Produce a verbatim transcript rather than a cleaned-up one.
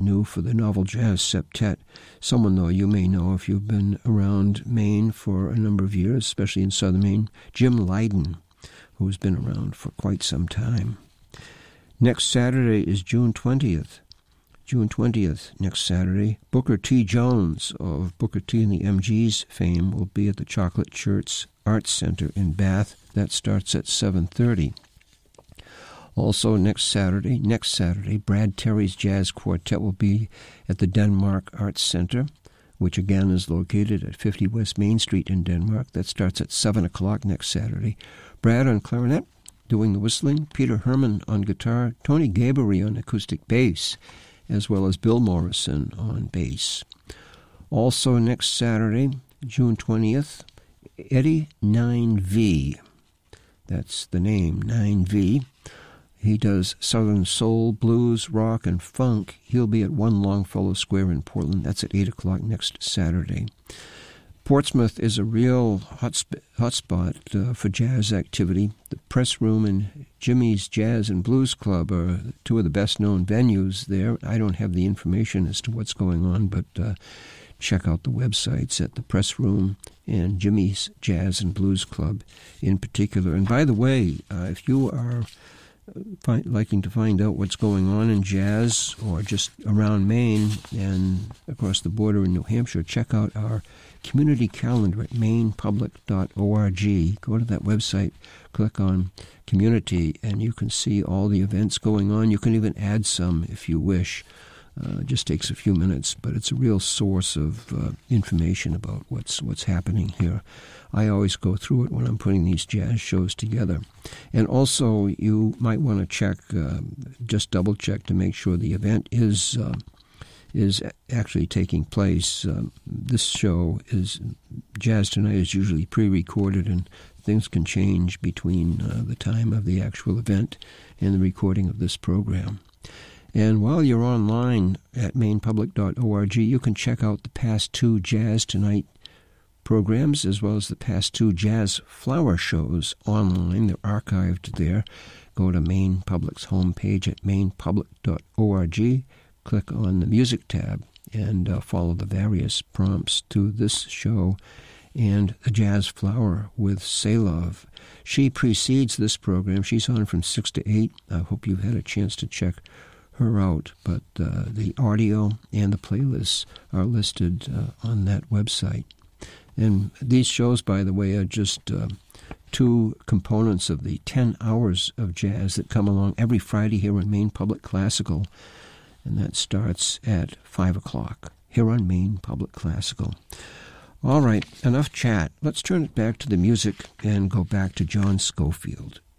new for the Novel Jazz Septet. Someone, though, you may know if you've been around Maine for a number of years, especially in southern Maine, Jim Lydon, who's been around for quite some time. Next Saturday is June twentieth. June twentieth, next Saturday, Booker T. Jones of Booker T. and the M Gs fame will be at the Chocolate Church Arts Center in Bath. That starts at seven thirty. Also next Saturday, next Saturday, Brad Terry's Jazz Quartet will be at the Denmark Arts Center, which again is located at fifty West Main Street in Denmark. That starts at seven o'clock next Saturday. Brad on clarinet, doing the whistling, Peter Herman on guitar, Tony Gaboury on acoustic bass, as well as Bill Morrison on bass. Also next Saturday, June twentieth, Eddie nine V. That's the name, nine V. He does Southern Soul, Blues, Rock, and Funk. He'll be at One Longfellow Square in Portland. That's at eight o'clock next Saturday. Portsmouth is a real hotspot hot uh, for jazz activity. The Press Room and Jimmy's Jazz and Blues Club are two of the best-known venues there. I don't have the information as to what's going on, but uh, check out the websites at the Press Room and Jimmy's Jazz and Blues Club in particular. And by the way, uh, if you are Find, liking to find out what's going on in jazz or just around Maine and across the border in New Hampshire, check out our community calendar at maine public dot org. Go to that website, click on community, and you can see all the events going on. You can even add some if you wish. Uh, it just takes a few minutes, but it's a real source of uh, information about what's what's happening here. I always go through it when I'm putting these jazz shows together. And also, you might want to check, uh, just double-check to make sure the event is uh, is actually taking place. Um, this show is, Jazz Tonight is usually pre-recorded, and things can change between uh, the time of the actual event and the recording of this program. And while you're online at maine public dot org, you can check out the past two Jazz Tonight programs, as well as the past two Jazz Flower shows online. They're archived there. Go to Maine Public's homepage at maine public dot org, click on the Music tab, and uh, follow the various prompts to this show and the Jazz Flower with Salov. She precedes this program. She's on from six to eight. I hope you've had a chance to check her out, but uh, the audio and the playlists are listed uh, on that website. And these shows, by the way, are just uh, two components of the ten hours of jazz that come along every Friday here on Maine Public Classical, and that starts at five o'clock here on Maine Public Classical. All right, enough chat. Let's turn it back to the music and go back to John Scofield.